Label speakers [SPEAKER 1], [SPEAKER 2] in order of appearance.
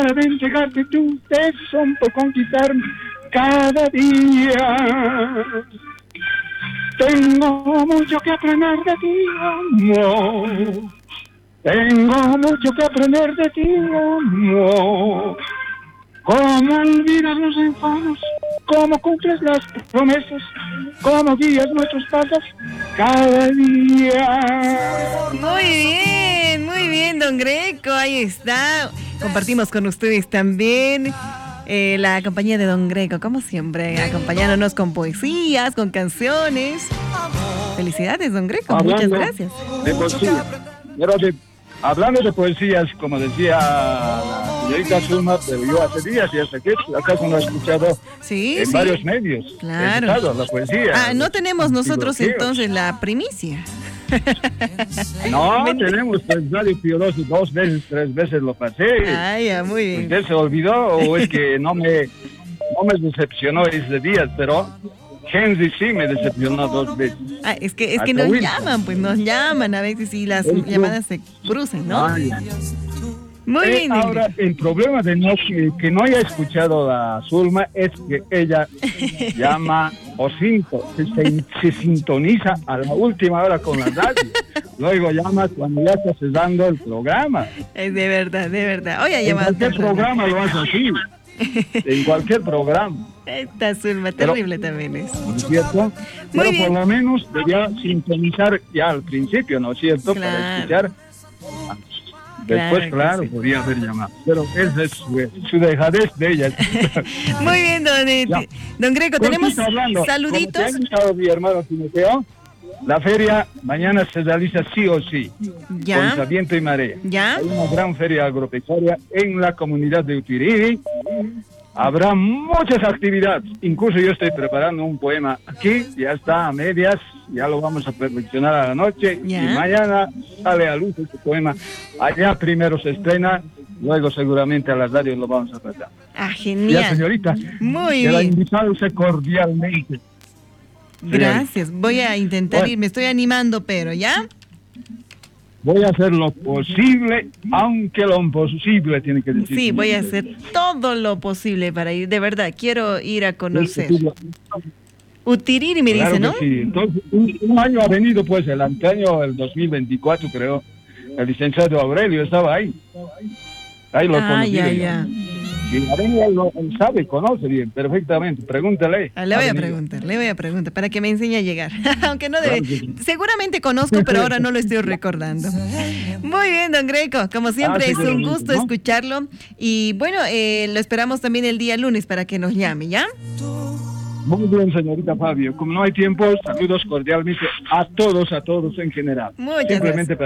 [SPEAKER 1] de entregarte tu tesón por conquistarme cada día. Tengo mucho que aprender de ti, amor. Tengo mucho que aprender de ti, amor. Cómo olvidas los enfados, cómo cumples las promesas, cómo guías nuestros pasos cada día.
[SPEAKER 2] Muy bien, don Greco, ahí está. Compartimos con ustedes también la compañía de don Greco, como siempre, acompañándonos con poesías, con canciones. Felicidades, don Greco, muchas gracias.
[SPEAKER 1] De poesía, hablando de poesías, como decía la señorita Zulma, pero yo hace días y hasta que acaso no he escuchado en varios medios.
[SPEAKER 2] Claro.
[SPEAKER 1] La poesía.
[SPEAKER 2] No tenemos nosotros entonces la primicia.
[SPEAKER 1] No, tenemos pues Radio Pío 2 veces, 3 veces lo pasé.
[SPEAKER 2] Ya, muy bien.
[SPEAKER 1] ¿Usted se olvidó o es que no me decepcionó ese día? Pero Henry sí me decepcionó 2 veces.
[SPEAKER 2] Es que nos llaman a veces y las llamadas se cruzan, ¿no? Muy bien.
[SPEAKER 1] Ahora, el problema de que no haya escuchado a Zulma es que ella llama o se sintoniza a la última hora con la radio. Luego llama cuando ya está cesando el programa.
[SPEAKER 2] Es de verdad. Oye,
[SPEAKER 1] en cualquier programa lo hace así. En cualquier programa.
[SPEAKER 2] Esta Zulma terrible también es.
[SPEAKER 1] ¿No es cierto? Pero por lo menos debía sintonizar ya al principio, ¿no es cierto?
[SPEAKER 2] Claro.
[SPEAKER 1] Para escuchar. Después, claro, podía haber llamado. Pero esa es su dejadez de ella.
[SPEAKER 2] Muy bien, don Greco. Tenemos saluditos.
[SPEAKER 1] Como te ha dicho mi hermano Timoteo, la feria mañana se realiza sí o sí.
[SPEAKER 2] ¿Ya?
[SPEAKER 1] Contra viento y marea.
[SPEAKER 2] ¿Ya?
[SPEAKER 1] Hay una gran feria agropecuaria en la comunidad de Utirini. Habrá muchas actividades. Incluso yo estoy preparando un poema aquí. Ya está a medias. Ya lo vamos a perfeccionar a la noche.
[SPEAKER 2] ¿Ya?
[SPEAKER 1] Y mañana sale a luz este poema. Allá primero se estrena. Luego seguramente a las radios lo vamos a tratar.
[SPEAKER 2] Genial.
[SPEAKER 1] Ya, señorita.
[SPEAKER 2] Muy
[SPEAKER 1] bien.
[SPEAKER 2] bien.
[SPEAKER 1] Cordialmente.
[SPEAKER 2] Gracias. Voy a intentar ir. Me estoy animando, pero ¿ya?
[SPEAKER 1] Voy a hacer lo posible, aunque lo imposible tiene que decir.
[SPEAKER 2] Sí, voy a hacer todo lo posible para ir. De verdad, quiero ir a conocer. Utirini me dice, ¿no?
[SPEAKER 1] Sí. Entonces, un año ha venido, pues, el anteaño, el 2024, creo. El licenciado Aurelio estaba ahí. Ahí lo conocí.
[SPEAKER 2] Ya.
[SPEAKER 1] Y Aurelio él sabe, conoce bien, perfectamente. Pregúntale.
[SPEAKER 2] Le voy a preguntar para que me enseñe a llegar. Aunque no debe. Seguramente conozco, pero ahora no lo estoy recordando. Muy bien, don Greco. Como siempre, es un gusto escucharlo. Y bueno, lo esperamos también el día lunes para que nos llame, ¿ya?
[SPEAKER 1] Muy bien, señorita Fabio. Como no hay tiempo, saludos cordialmente a todos en general.
[SPEAKER 2] Muchas gracias.